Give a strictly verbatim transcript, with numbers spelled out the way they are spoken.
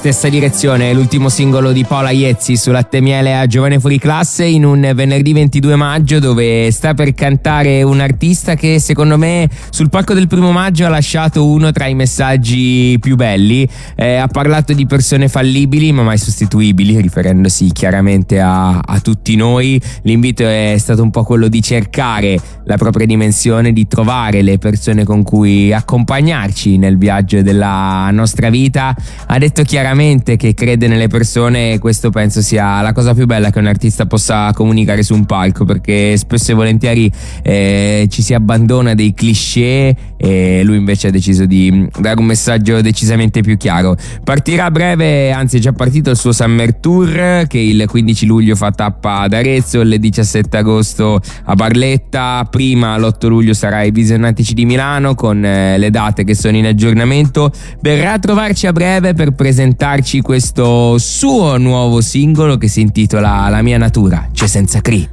stessa direzione, l'ultimo singolo di Paola Iezzi su Latte e Miele a Giovane Fuori Classe in un venerdì ventidue maggio, dove sta per cantare un artista che secondo me sul palco del primo maggio ha lasciato uno tra i messaggi più belli. Eh, ha parlato di persone fallibili ma mai sostituibili, riferendosi chiaramente a, a tutti noi. L'invito è stato un po' quello di cercare la propria dimensione, di trovare le persone con cui accompagnarci nel viaggio della nostra vita. Ha detto chiaramente che crede nelle persone e questo penso sia la cosa più bella che un artista possa comunicare su un palco, perché spesso e volentieri eh, ci si abbandona dei cliché e lui invece ha deciso di dare un messaggio decisamente più chiaro. Partirà a breve, anzi è già partito il suo Summer Tour, che il quindici luglio fa tappa ad Arezzo, il diciassette agosto a Barletta, prima l'otto luglio sarà ai Visionantici di Milano, con eh, le date che sono in aggiornamento. Verrà a trovarci a breve per presentarci questo suo nuovo singolo che si intitola La mia natura c'è senza Cri.